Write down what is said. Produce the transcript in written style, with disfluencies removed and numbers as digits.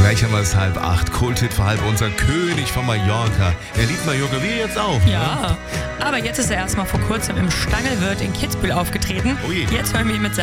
Gleich haben wir es 7:30. Kulthit für halb unser König von Mallorca. Er liebt Mallorca, wir jetzt auch. Ja, aber jetzt ist er erstmal vor kurzem im Stangelwirt in Kitzbühel aufgetreten. Oh je. Jetzt hören wir ihn mit